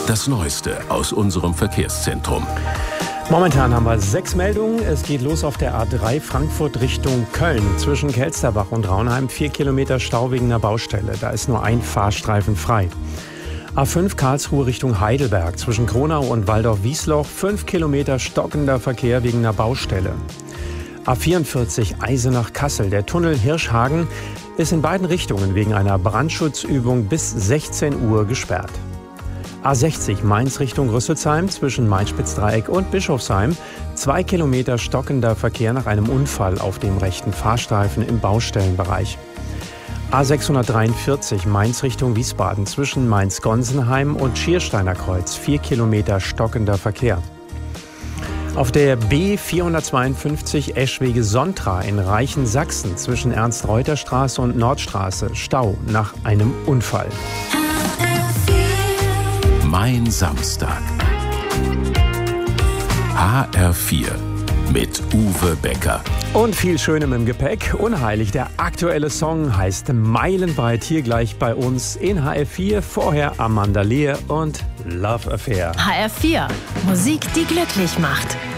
Das Neueste aus unserem Verkehrszentrum. Momentan haben wir 6 Meldungen. Es geht los auf der A3 Frankfurt Richtung Köln. Zwischen Kelsterbach und Raunheim 4 Kilometer Stau wegen einer Baustelle. Da ist nur ein Fahrstreifen frei. A5 Karlsruhe Richtung Heidelberg. Zwischen Kronau und Waldorf-Wiesloch 5 Kilometer stockender Verkehr wegen einer Baustelle. A44 Eisenach-Kassel. Der Tunnel Hirschhagen ist in beiden Richtungen wegen einer Brandschutzübung bis 16 Uhr gesperrt. A60 Mainz Richtung Rüsselsheim zwischen Main-Spitz-Dreieck und Bischofsheim 2 Kilometer stockender Verkehr nach einem Unfall auf dem rechten Fahrstreifen im Baustellenbereich. A643 Mainz Richtung Wiesbaden zwischen Mainz-Gonsenheim und Schiersteiner Kreuz 4 Kilometer stockender Verkehr. Auf der B452 Eschwege-Sontra in Reichensaxen zwischen Ernst-Reuter-Straße und Nordstraße Stau nach einem Unfall. Mein Samstag. HR4 mit Uwe Becker. Und viel Schönem im Gepäck. Unheilig, der aktuelle Song heißt Meilenweit hier gleich bei uns in HR4. Vorher Amanda Lear und Love Affair. HR4, Musik, die glücklich macht.